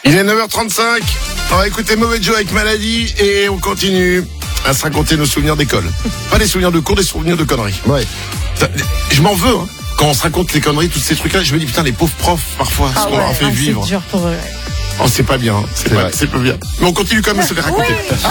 Il est 9h35. On va écouter Mauvais Joe avec Maladie et on continue à se raconter nos souvenirs d'école. Pas des souvenirs de cours, des souvenirs de conneries. Ouais. Je m'en veux, hein. Quand on se raconte les conneries, tous ces trucs-là, je me dis putain, les pauvres profs, parfois, ce qu'on leur fait vivre. C'est dur pour eux. Oh, c'est pas bien, c'est pas bien. Mais on continue quand même à se les raconter.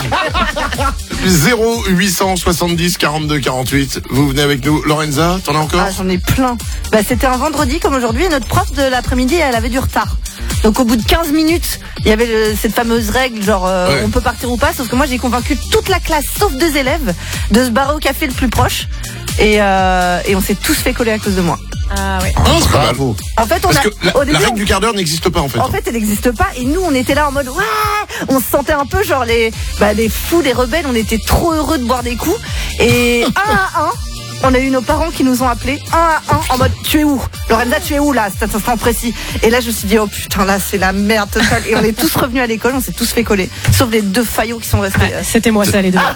0870 42 48. Vous venez avec nous. Lorenza, t'en as encore? Ah, j'en ai plein. C'était un vendredi comme aujourd'hui et notre prof de l'après-midi, elle avait du retard. Donc au bout de 15 minutes, il y avait cette fameuse règle, genre on peut partir ou pas. Sauf que moi j'ai convaincu toute la classe, sauf 2 élèves, de se barrer au café le plus proche. Et on s'est tous fait coller à cause de moi. Ah ouais. Bravo. En fait, Parce que la règle du quart d'heure n'existe pas en fait. En fait, elle n'existe pas. Et nous, on était là en mode ouais. On se sentait un peu genre les fous, les rebelles. On était trop heureux de boire des coups. Et un à un, on a eu nos parents qui nous ont appelés un à un en mode tu es où? Lorenza, tu es où là? C'est un instant précis. Et là, je me suis dit oh putain, là c'est la merde totale. Et on est tous revenus à l'école. On s'est tous fait coller, sauf les 2 faillots qui sont restés. C'était moi ça, les 2.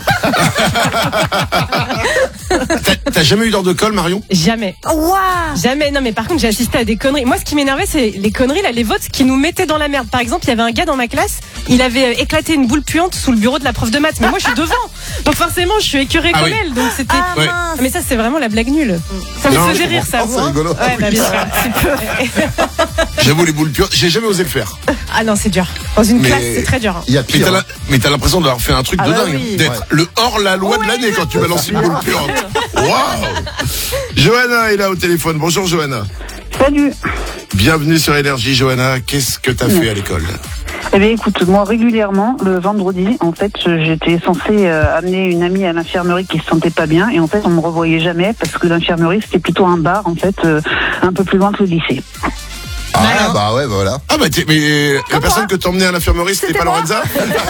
T'as jamais eu d'heure de colle, Marion? Jamais. Waouh. Jamais. Non, mais par contre, j'ai assisté à des conneries. Moi, ce qui m'énervait, c'est les conneries, là, les votes qui nous mettaient dans la merde. Par exemple, il y avait un gars dans ma classe, il avait éclaté une boule puante sous le bureau de la prof de maths. Mais moi, je suis devant. Donc, forcément, je suis écœurée comme elle. Donc, c'était. Ouais. Mince. Mais ça, c'est vraiment la blague nulle. Ça me Non, faisait je rire, ça. Oh, c'est rigolo. Ouais, bah, bien sûr. J'avoue les boules pures, j'ai jamais osé le faire. Ah non, c'est dur. Dans une Mais- classe, c'est très dur. Il y a Mais pire. mais t'as l'impression d'avoir fait un truc de bah dingue, oui. d'être le hors-la-loi de l'année quand tu balances une boule puante. Waouh. Johanna est là au téléphone. Bonjour Johanna. Salut. Bienvenue sur Énergie. Johanna, qu'est-ce que t'as fait à l'école? Eh bien, écoute, moi, régulièrement, le vendredi, en fait, j'étais censée amener une amie à l'infirmerie qui se sentait pas bien. Et en fait, on me revoyait jamais parce que l'infirmerie, c'était plutôt un bar, en fait, un peu plus loin que le lycée. Ah, bah ouais, bah voilà. Ah bah mais la personne que t'emmenais à l'infirmerie, c'était pas moi. Lorenza?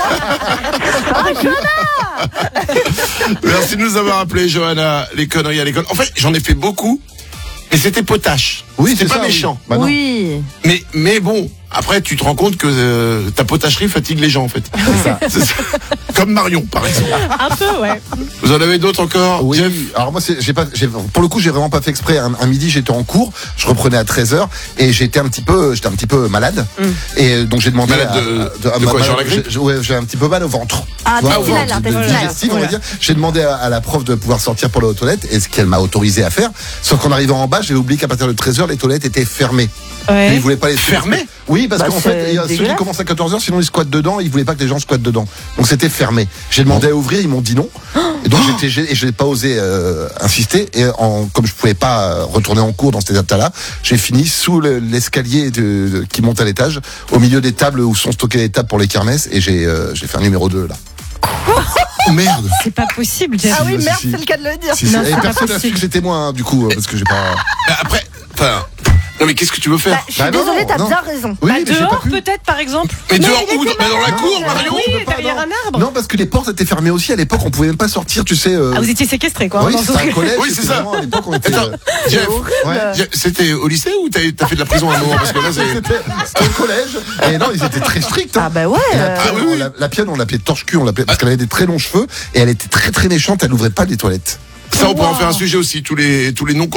Merci de nous avoir appelé Johanna. Les conneries à l'école. En fait, j'en ai fait beaucoup. Et c'était potache. Oui, c'était c'est pas ça, méchant. Oui. Bah non. Oui. Mais bon, après tu te rends compte que ta potacherie fatigue les gens en fait. C'est ça. Comme Marion par exemple. Un peu, ouais. Vous en avez d'autres encore? Oui, Jeff? alors moi, pour le coup, j'ai vraiment pas fait exprès. Un midi, j'étais en cours, je reprenais à 13h et j'étais un petit peu malade. Et donc j'ai demandé Malade de quoi, genre la grippe? Ouais, j'ai un petit peu mal au ventre. Ah, Tu vois, intestinal, au ventre, intestinal. digestif, on va Voilà. dire. J'ai demandé à la prof de pouvoir sortir pour aller aux toilettes et ce qu'elle m'a autorisé à faire. Sauf qu'en arrivant en bas, j'ai oublié qu'à partir de 13h, les toilettes étaient fermées. Et Ouais. ils voulaient pas les Fermées? Oui, parce qu'en c'est fait, il y a ceux qui dégueulasse. commencent à 14h, sinon ils squattent dedans, ils voulaient pas que les gens squattent dedans. Donc c'était fermé. J'ai demandé à ouvrir, ils m'ont dit non. Et donc j'étais gêné et je n'ai pas osé insister. Et comme je pouvais pas retourner en cours dans cet état-là, j'ai fini sous l'escalier qui monte à l'étage, au milieu des tables où sont stockées les tables pour les kermesses, et j'ai fait un numéro 2 là. Oh merde. C'est pas possible, Jeff. Ah oui, Si, merde, si. c'est le cas de le dire. Si, Non, et c'est pas personne n'a su possible. que c'était moi, hein, du coup, parce que j'ai pas. Après, enfin, non mais qu'est-ce que tu veux faire? Je suis Bah non, désolée, t'as non. bien raison. Oui, Bah, mais j'ai pas dehors, pu. peut-être, par exemple. Mais dehors il où? était Bah, dans la cour, Non, Marion? Oui, peux pas, derrière non. un arbre. Non, parce que les portes étaient fermées aussi à l'époque, on pouvait même pas sortir, tu sais. Ah, vous étiez séquestré, quoi. Oui, Dans c'était ce- un collège. Oui, c'est c'était ça. vraiment, à l'époque, on était. Attends, Jeff, Ouais. c'était au lycée ou t'as fait de la prison à un moment? Parce que là, c'est... C'était au collège. Et non, ils étaient très stricts. Hein. Ah bah ouais. Et la Ah oui, oui. la pienne, on l'appelait torche-cul, parce qu'elle avait des très longs cheveux et elle était très très méchante, elle n'ouvrait pas les toilettes. Ça, on pourrait en faire un sujet aussi, tous les noms